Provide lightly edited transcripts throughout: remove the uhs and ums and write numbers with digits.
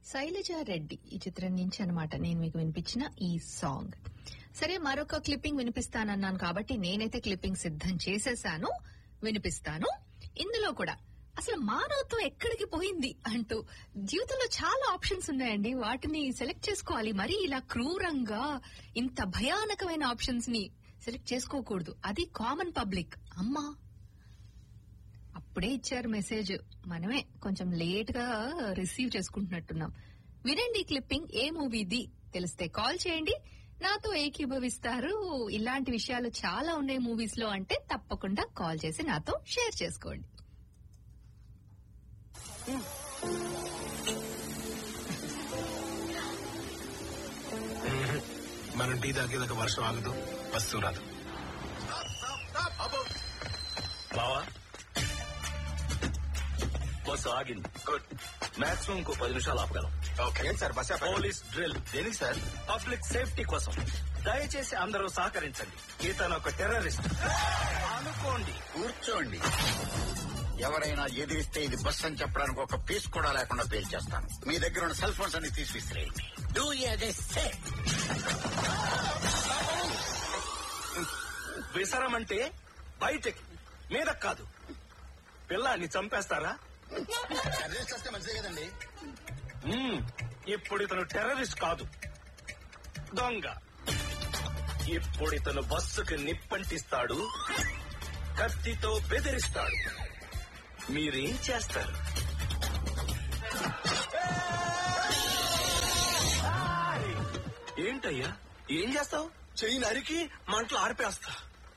శైలజా రెడ్డి ఈ చిత్రం నుంచి అన్నమాట నేను మీకు వినిపించిన ఈ సాంగ్. సరే, మరొక క్లిప్పింగ్ వినిపిస్తానన్నాను కాబట్టి నేనైతే క్లిప్పింగ్ సిద్ధం చేసేసాను, వినిపిస్తాను. ఇందులో కూడా అసలు మానవత్వం ఎక్కడికి పోయింది అంటూ జీవితంలో చాలా ఆప్షన్స్ ఉన్నాయండి, వాటిని సెలెక్ట్ చేసుకోవాలి. మరీ ఇలా క్రూరంగా ఇంత భయానకమైన ఆప్షన్స్ ని సెలెక్ట్ చేసుకోకూడదు. అది కామన్ పబ్లిక్. అమ్మా అప్పుడే ఇచ్చారు మెసేజ్, మనమే కొంచెం లేట్ గా రిసీవ్ చేసుకుంటున్నట్టున్నాం. వినండి క్లిప్పింగ్, ఏ మూవీది తెలిస్తే కాల్ చేయండి, నాతో ఏకీభవిస్తారు. ఇలాంటి విషయాలు చాలా ఉన్నాయి మూవీస్ లో అంటే తప్పకుండా కాల్ చేసి నాతో షేర్ చేసుకోండి. మనం టీ తాగేదాకా వర్షం ఆగదు, బస్సు రాదు. బావా బస్సు ఆగింది. గుడ్. మాక్సిమం ఇంకో 10 నిమిషాలు ఆపగలం. Okay sir. Bus police drill. దేనికి సార్? పబ్లిక్ సేఫ్టీ కోసం. దయచేసి అందరూ సహకరించండి. ఇతను ఒక టెర్రరిస్ట్ అనుకోండి. కూర్చోండి. ఎవరైనా ఎదిరిస్తే ఇది బస్ అని చెప్పడానికి ఒక పీస్ కూడా లేకుండా పేల్చేస్తాను. మీ దగ్గర ఉన్న సెల్ ఫోన్స్ అన్ని తీసి విసిరేయండి. Do say. విసరమంటే బయటకి, మీద కాదు. పిల్లాన్ని చంపేస్తారా? వస్తే మంచిదే కదండి. ఇప్పుడు ఇతను టెర్రరిస్ట్ కాదు, దొంగ. ఇప్పుడు ఇతను బస్సుకి నిప్పంటిస్తాడు, కత్తితో బెదిరిస్తాడు. మీరేం చేస్తారు? ఏంటయ్యా ఏం చేస్తావు? చెయ్యి నరికి మంటలు ఆరిపేస్తా.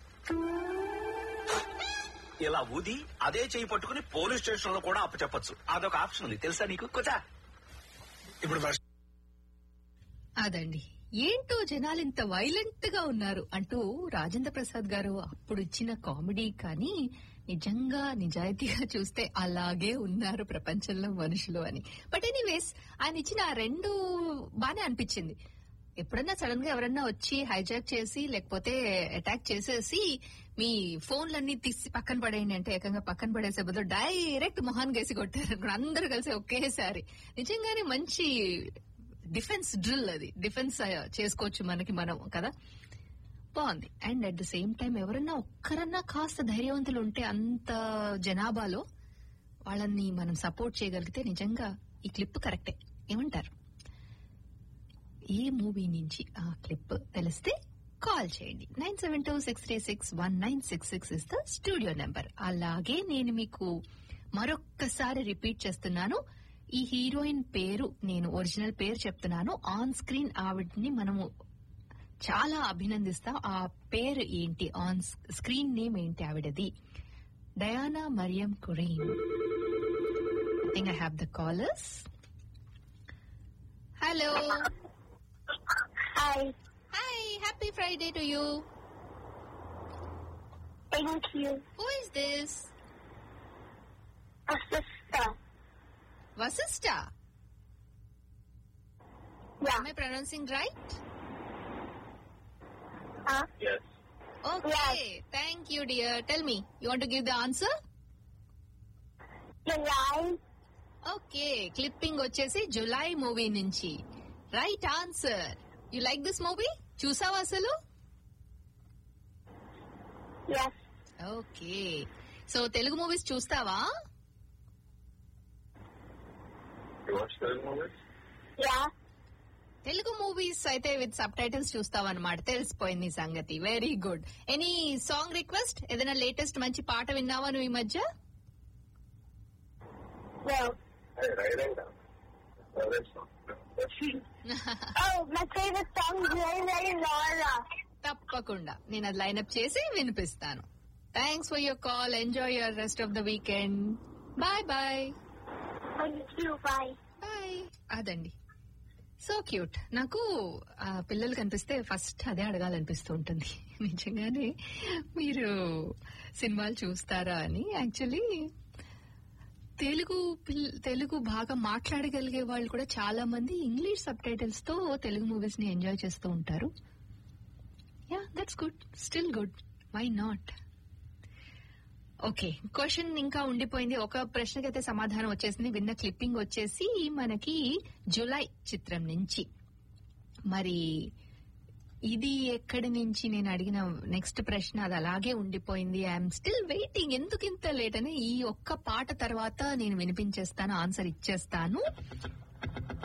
ఇలా ఊది అదే చెయ్యి పట్టుకుని పోలీస్ స్టేషన్ లో కూడా అప్పచెప్పచ్చు. అదొక ఆప్షన్ ఉంది, తెలుసా నీకు? కొచ్చా. ఇప్పుడు అదండి, ఏంటో జనాలు ఇంత వైలెంట్ గా ఉన్నారు అంటూ రాజేంద్ర ప్రసాద్ గారు అప్పుడు ఇచ్చిన కామెడీ. కానీ నిజంగా నిజాయితీగా చూస్తే అలాగే ఉన్నారు ప్రపంచంలో మనుషులు అని. బట్ ఎనీవేస్, ఆయన ఇచ్చిన ఆ 2 బానే అనిపించింది. ఎప్పుడన్నా సడన్ గా ఎవరన్నా వచ్చి హైజాక్ చేసి లేకపోతే అటాక్ చేసేసి మీ ఫోన్లన్నీ తీసి పక్కన పడేయండి అంటే ఏకంగా పక్కన పడేసే బదులు డైరెక్ట్ మొహాన్ గేసి కొట్టారు అందరూ కలిసి ఒకేసారి. నిజంగానే మంచి డిఫెన్స్ డ్రిల్ అది. డిఫెన్స్ చేసుకోవచ్చు మనకి మనం కదా, బాగుంది. And at the same time ఎవరన్నా ఒక్కరన్నా కాస్త ధైర్యవంతులు ఉంటే అంత జనాభాలో వాళ్ళని మనం సపోర్ట్ చేయగలిగితే నిజంగా ఈ క్లిప్ కరెక్టే. ఏమంటారు? ఏ మూవీ నుంచి ఆ క్లిప్ తెలిస్తే కాల్ చేయండి. 9726361966 ఇస్ ద స్టూడియో నెంబర్. అలాగే నేను మీకు మరొక్కసారి రిపీట్ చేస్తున్నాను, ఈ హీరోయిన్ పేరు నేను ఒరిజినల్ పేరు చెప్తున్నాను. ఆన్ స్క్రీన్ ఆవిడ్ని మనము చాలా అభినందిస్తాం. ఆ పేరు ఏంటి, ఆన్ స్క్రీన్ నేమ్ ఏంటి ఆవిడది? Diana Mariam కురైన్. I think I have the callers. Hello. Hi. Hi, happy Friday to you. Thank you. Who is this? A sister. Vasista. Yeah. Am I pronouncing right? Yes. Okay, thank you dear. Tell me, you want to give the answer? July. Okay, clipping వచ్చేసి July movie నుంచి. Right answer. You like this movie? చూసావా అసలు? Yes. Okay, so Telugu movies చూస్తావా? Yeah. Telugu movies అయితే with sub titles చూస్తావన్నమాట. తెలిసిపోయింది ఈ సంగతి. Very good. Any song request? ఏదైనా లేటెస్ట్ మంచి పాట విన్నావా నువ్వు ఈ మధ్య? No. Oh, my favorite song is Very Very Laura. తప్పకుండా నేను అది లైన్అప్ చేసి వినిపిస్తాను. Thanks for your call. Enjoy your rest of the weekend. Bye bye. Thank you. Bye. Bye. అదండి, సో క్యూట్. నాకు ఆ పిల్లలు కనిపిస్తే ఫస్ట్ అదే అడగాలనిపిస్తూ ఉంటుంది. నిజంగానే మీరు సినిమాలు చూస్తారా అని. యాక్చువల్లీ తెలుగు బాగా మాట్లాడగలిగే వాళ్ళు కూడా చాలా మంది ఇంగ్లీష్ సబ్ టైటిల్స్ తో తెలుగు మూవీస్ ని ఎంజాయ్ చేస్తూ ఉంటారు. Yeah, that's good, still good, why not. Okay, question ఇంకా ఉండిపోయింది. ఒక ప్రశ్నకైతే సమాధానం వచ్చేసింది. విన్న క్లిప్పింగ్ వచ్చేసి మనకి జులై చిత్రం నుంచి. మరి ఇది ఎక్కడి నుంచి నేను అడిగిన నెక్స్ట్ ప్రశ్న అది అలాగే ఉండిపోయింది. I'm still waiting. ఎందుకు ఇంత లేట్ అని ఈ ఒక్క పాట తర్వాత నేను వినిపించేస్తాను, ఆన్సర్ ఇచ్చేస్తాను.